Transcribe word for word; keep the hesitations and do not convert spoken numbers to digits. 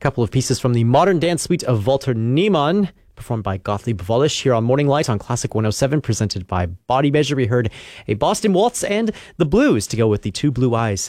couple of pieces from the modern dance suite of Walter Niemann, performed by Gottlieb Wallisch here on Morning Light on Classic one oh seven, presented by Body Measure. We heard a Boston Waltz and the Blues to go with the Two Blue Eyes